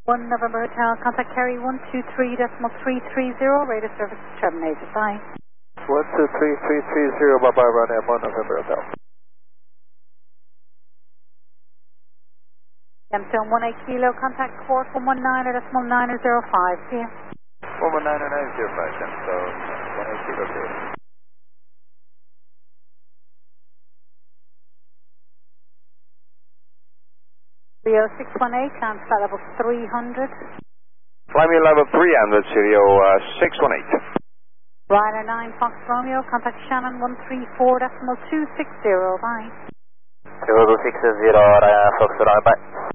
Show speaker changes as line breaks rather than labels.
1 November Hotel, contact carry 123.330, radar service terminated. Bye.
123.330, bye bye, run M1 November Hotel.
Gemstone 18 Kilo, contact course 119.905, see you.
119.905, Gemstone 18 Kilo, see you.
Rio 618, climb flight level 300.
Climbing level 300, Studio 618.
Ryder 9 Fox Romeo, contact Shannon 134.260, bye.
260, Fox Romeo, bye.